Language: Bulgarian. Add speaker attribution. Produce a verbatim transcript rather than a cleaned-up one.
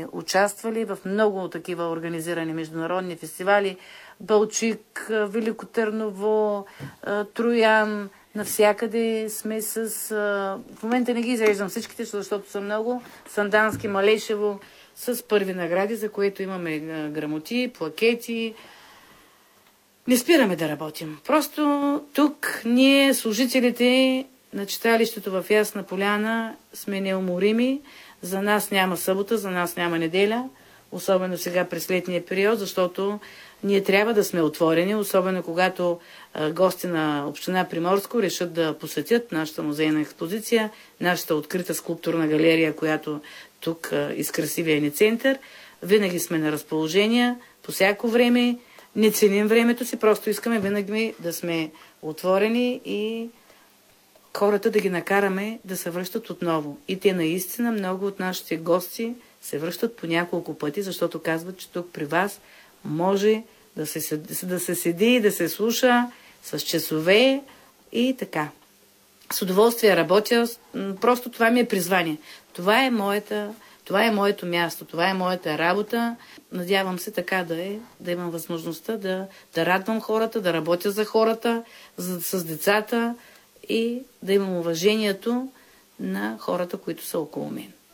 Speaker 1: сме участвали в много такива организирани международни фестивали. Балчик, Велико Търново, Троян. Навсякъде сме с... В момента не ги изреждам всичките, защото са много. Сандански, Малешево, с първи награди, за което имаме грамоти, плакети. Не спираме да работим. Просто тук ние, служителите на читалището в Ясна поляна, сме неуморими. За нас няма събота, за нас няма неделя, особено сега през летния период, защото ние трябва да сме отворени, особено когато а, гости на община Приморско решат да посетят нашата музейна експозиция, нашата открита скулптурна галерия, която тук а, из красивия ни център. Винаги сме на разположение, по всяко време, не ценим времето си, просто искаме винаги да сме отворени и хората да ги накараме да се връщат отново. И те наистина, много от нашите гости се връщат по няколко пъти, защото казват, че тук при вас може да се, да се седи и да се слуша с часове и така. С удоволствие работя, просто това ми е призвание. Това е моята, това е моето място, това е моята работа. Надявам се така да е, да имам възможността да, да радвам хората, да работя за хората, за, с децата и да имам уважението на хората, които са около мен.